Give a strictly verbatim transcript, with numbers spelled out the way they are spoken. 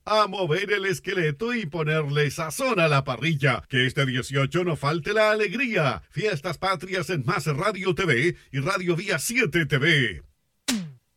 a mover el esqueleto y ponerle sazón a la parrilla. Que este dieciocho no falte la alegría. Fiestas Patrias en Más Radio T V y Radio Vía siete T V.